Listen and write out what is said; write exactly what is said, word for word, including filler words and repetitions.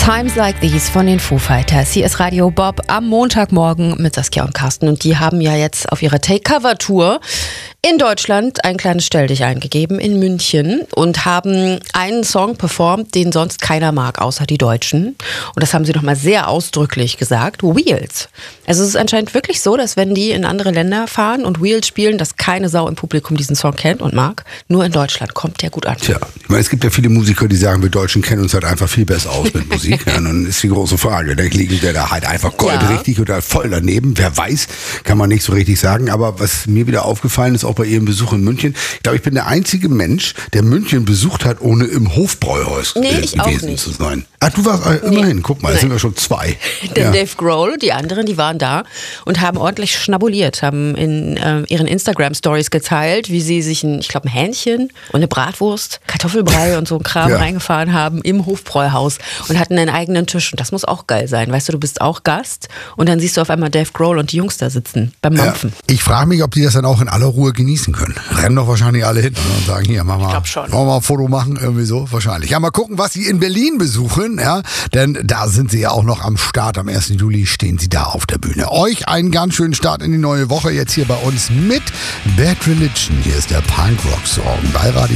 Times Like These von den Foo Fighters. Hier ist Radio Bob am Montagmorgen mit Saskia und Carsten. Und die haben ja jetzt auf ihrer Take-Cover-Tour in Deutschland ein kleines Stelldich eingegeben in München und haben einen Song performt, den sonst keiner mag, außer die Deutschen. Und das haben sie nochmal sehr ausdrücklich gesagt. Wheels. Also es ist anscheinend wirklich so, dass wenn die in andere Länder fahren und Wheels spielen, dass keine Sau im Publikum diesen Song kennt und mag. Nur in Deutschland kommt der gut an. Tja, ich meine, es gibt ja viele Musiker, die sagen, wir Deutschen kennen uns halt einfach viel besser aus mit Musik. Ja, und dann ist die große Frage, da liegen wir da halt einfach goldrichtig ja. oder voll daneben. Wer weiß, kann man nicht so richtig sagen. Aber was mir wieder aufgefallen ist, auch bei ihrem Besuch in München, ich glaube, ich bin der einzige Mensch, der München besucht hat, ohne im Hofbräuhaus nee, ich gewesen auch nicht. zu sein. Ach, du warst äh, nee. immerhin, guck mal, Nein. jetzt sind wir schon zwei. Denn ja. Dave Grohl, die anderen, die waren da und haben ordentlich schnabuliert, haben in äh, ihren Instagram-Stories geteilt, wie sie sich ein, ich glaube, ein Hähnchen und eine Bratwurst, Kartoffelbrei und so ein Kram ja. reingefahren haben im Hofbräuhaus und hatten einen eigenen Tisch. Und das muss auch geil sein. Weißt du, du bist auch Gast und dann siehst du auf einmal Dave Grohl und die Jungs da sitzen beim Mampfen. Ja. Ich frage mich, ob die das dann auch in aller Ruhe genießen können. Rennen doch wahrscheinlich alle hin und sagen, hier, mach mal, schon. wollen wir mal ein Foto machen, irgendwie so, wahrscheinlich. Ja, mal gucken, was sie in Berlin besuchen, ja, denn da sind sie ja auch noch am Start. Am ersten Juli stehen sie da auf der Bühne. Euch einen ganz schönen Start in die neue Woche jetzt hier bei uns mit Bad Religion. Hier ist der Punk-Rock-Song bei Radio